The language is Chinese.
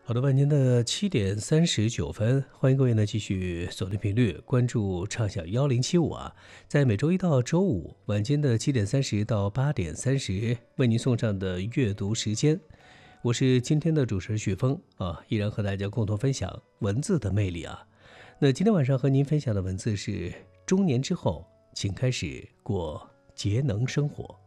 好的，晚间的7:39，欢迎各位呢继续锁定频率，关注畅想1075啊，在每周一到周五晚间的7:30到8:30，为您送上的阅读时间，我是今天的主持人许峰啊，依然和大家共同分享文字的魅力啊。那今天晚上和您分享的文字是：中年之后，请开始过节能生活。